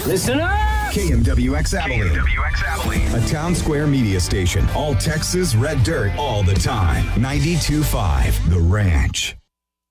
Listen up! KMWX Abilene. KMWX Abilene. A town square media station. All Texas red dirt all the time. 92.5 The Ranch.